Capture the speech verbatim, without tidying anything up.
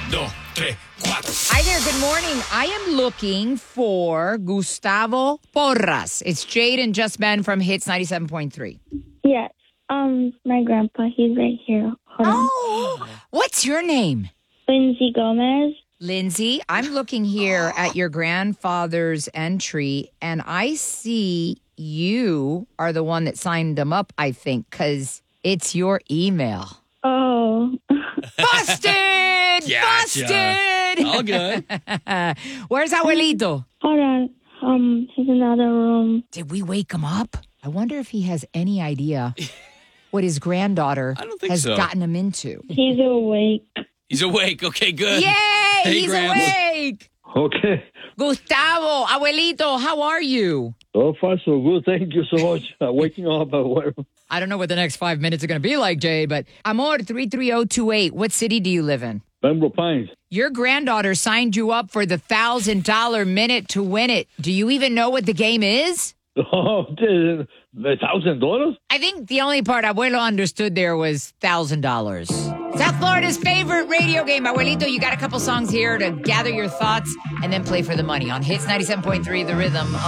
dos, tres, cuatro. Hi there, good morning. I am looking for Gustavo Porras. It's Jade and Just Ben from Hits ninety-seven point three. Yes. Um, my grandpa, he's right here. Hold on. Oh, what's your name? Lindsay Gomez. Lindsay, I'm looking here at your grandfather's entry, and I see you are the one that signed them up, I think, because it's your email. Oh. Busted! Gotcha. Busted! All good. Where's Abuelito? Hold on. Um, he's in another room. Did we wake him up? I wonder if he has any idea what his granddaughter I don't think has so. gotten him into. He's awake. He's awake. Okay, good. Yay! Hey, He's Gramps. awake! Okay. Gustavo, Abuelito, how are you? So far, so good. Thank you so much. Uh, waking up. Uh, where- I don't know what the next five minutes are going to be like, Jay, but Amor, three three zero two eight, what city do you live in? Pembroke Pines. Your granddaughter signed you up for the one thousand dollars minute to win it. Do you even know what the game is? Oh, a thousand dollars? I think the only part Abuelo understood there was one thousand dollars. South Florida's favorite radio game. Abuelito, you got a couple songs here to gather your thoughts and then play for the money on Hits ninety-seven point three, The Rhythm.